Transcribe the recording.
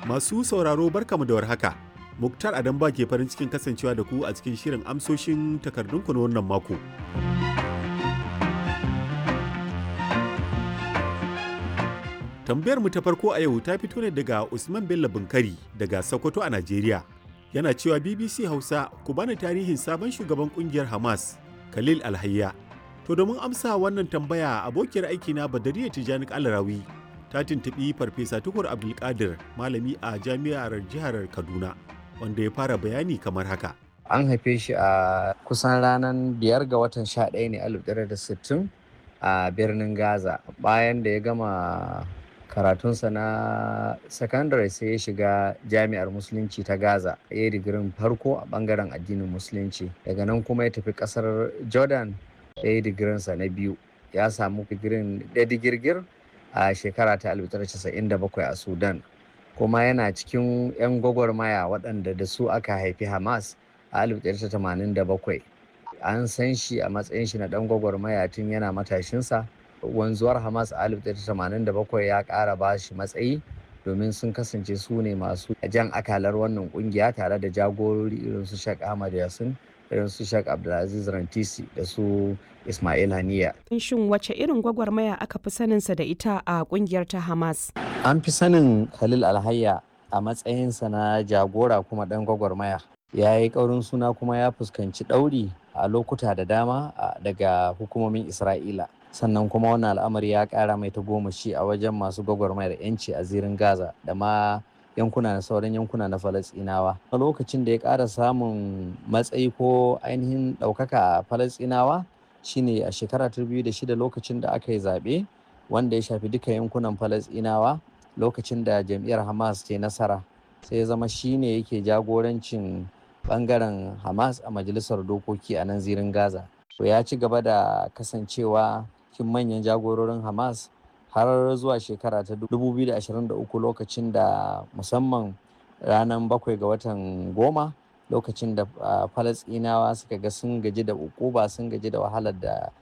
Masu sauraro barkamu da warhaka. Muktar Adamba ke farin cikin kasancewa da ku a cikin shirin amsoshin takardunku na wannan mako. Tambayar mu ta farko a yau ta fito ne daga Usman Bello Bunkari daga Sokoto a Najeriya. Yana cewa BBC Hausa ku bani tarihin sabon shugaban kungiyar Hamas, Khalil Alhayya. To domin amsa wannan tambaya abokiyar aikina Badariya Tijani Alarawi ta tuntuɓi Farfesa Tukur Abdulkadir malami a jami'ar jihar Kaduna wanda ya fara bayani kamar haka. An haife shi a kusan ranar 5 ga watan 11 ne 1960 a birnin Gaza. Bayan da ya gama karatunsa na sakandare sai ya shiga jami'ar musulunci ta Gaza. Ya yi digirin farko a bangaren addinin musulunci. Daga nan kuma ya tafi kasar Jordan ya yi digirinsa na biyu. Ya samu digirin da digirgir a shekara ta 1997 a Sudan. Kuma yana cikin 'yan gwagwarmaya waɗanda da su aka haifi Hamas a 1987. An san shi a matsayin shi na ɗan gwagwarmaya tun yana matashinsa. Wanzuwar Hamas a 1987 ya ƙara ba shi matsayi domin sun kasance su ne masu jan akalar wannan ƙungiya tare da jagorori irin su Sheikh Ahmad Yasin, irin su Sheikh Abdulaziz Rantisi da su Ismail Haniya. Shin wace irin gwagwarmaya aka fi saninsa da ita a ƙungiyar ta Hamas? An fi sanin Khalil Alhayya a matsayinsa na jagora kuma ɗan gwagwarmaya. Ya yi ƙaurin suna kuma ya fuskanci ɗauri a lokuta da dama daga hukumomin Isra'ila. Sannan kuma wannan al'amari ya ƙara mai tagomashi a wajen masu gwagwarmayar 'yanci a zirin Gaza da ma yankuna na sauran yankuna na Falasɗinawa. A lokacin da ya ƙara samun matsayi ko ainihin ɗaukaka a Falasɗinawa shine a shekara 2006 lokacin da aka yi zaɓe wanda ya shafi duka yankunan Falasɗinawa lokacin da jam'iyyar Hamas ke nasara. Sai ya zama shine yake jagorancin bangaren Hamas a majalisar dokoki a nan zirin Gaza. To ya ci gaba da kasancewa cikin manyan jagororin Hamas har zuwa shekara ta 2023 lokacin da musamman ranar 7 ga watan 10 lokacin da Falasɗinawa suka ga sun gaji da ukuba sun gaji da wahalar da